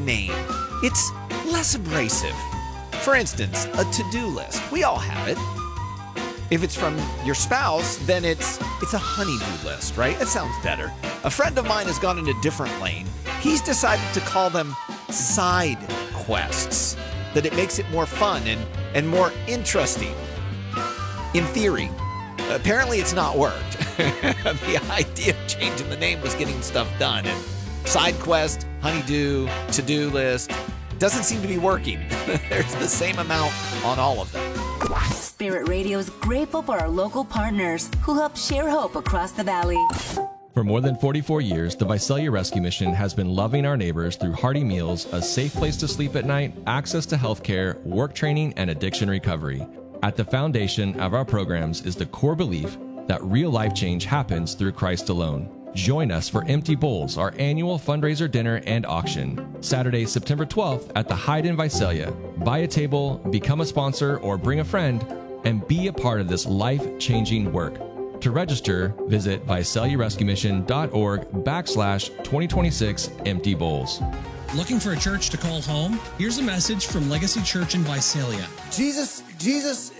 name, it's less abrasive. For instance, a to-do list. We all have it. If it's from your spouse, then it's a honey-do list, right? It sounds better. A friend of mine has gone in a different lane. He's decided to call them side quests, that it makes it more fun and more interesting. In theory, apparently it's not worked. The idea of changing the name was getting stuff done, and side quest, honeydew, to-do list doesn't seem to be working. There's the same amount on all of them. Spirit Radio is grateful for our local partners who help share hope across the valley. For more than 44 years, the Visalia Rescue Mission has been loving our neighbors through hearty meals, a safe place to sleep at night, access to health care, work training, and addiction recovery. At the foundation of our programs is the core belief that real life change happens through Christ alone. Join us for Empty Bowls, our annual fundraiser dinner and auction. Saturday, September 12th at the Hyde in Visalia. Buy a table, become a sponsor, or bring a friend, and be a part of this life-changing work. To register, visit VisaliaRescueMission.org/2026 Empty Bowls. Looking for a church to call home? Here's a message from Legacy Church in Visalia. Jesus